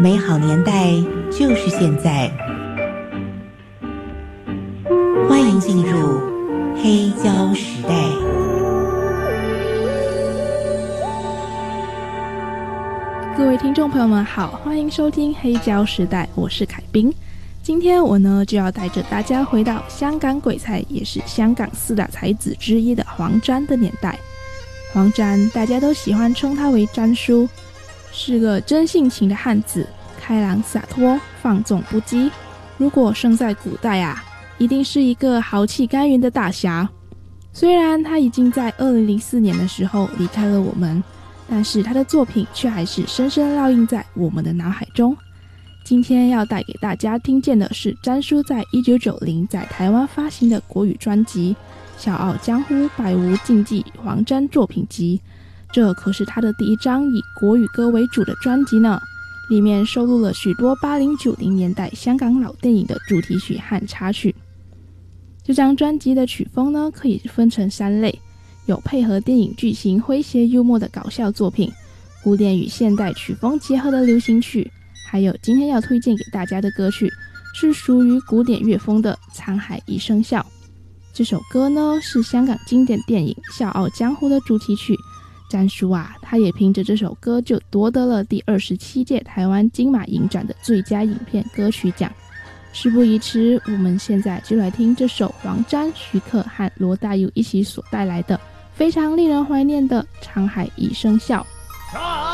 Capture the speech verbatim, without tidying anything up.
美好年代就是现在。欢迎进入黑胶时代。 各位听众朋友们好，欢迎收听黑胶时代，我是凯宾。今天我呢就要带着大家回到香港鬼才，也是香港四大才子之一的黄沾的年代。黄沾大家都喜欢称他为沾叔，是个真性情的汉子，开朗洒脱，放纵不羁。如果生在古代啊，一定是一个豪气干云的大侠。虽然他已经在二零零四年的时候离开了我们，但是他的作品却还是深深烙印在我们的脑海中。今天要带给大家听见的是沾叔在一九九零在台湾发行的国语专辑《笑傲江湖百无禁忌黄沾作品集》，这可是他的第一张以国语歌为主的专辑呢，里面收录了许多八零九零年代香港老电影的主题曲和插曲。这张专辑的曲风呢，可以分成三类，有配合电影剧情诙谐幽默的搞笑作品，古典与现代曲风结合的流行曲，还有今天要推荐给大家的歌曲是属于古典乐风的《沧海一声笑》。这首歌呢是香港经典电影《笑傲江湖》的主题曲。沾叔啊，他也凭着这首歌就夺得了第二十七届台湾金马影展的最佳影片歌曲奖。事不宜迟，我们现在就来听这首黄沾、徐克和罗大佑一起所带来的非常令人怀念的《沧海一声笑》。